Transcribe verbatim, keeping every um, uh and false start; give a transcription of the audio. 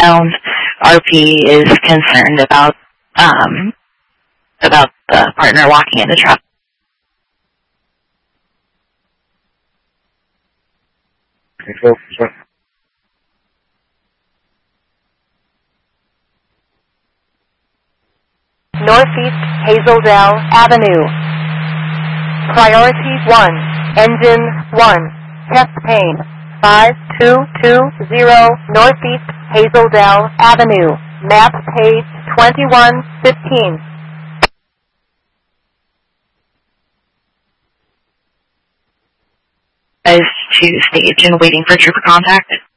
southbound. R P is concerned about um, about the partner walking in the truck. Northeast Hazeldale Avenue. Priority one. Engine one. Chest pain. five two two zero Northeast Hazeldale Avenue. Map page twenty-one fifteen. Is to stage and waiting for trooper contact.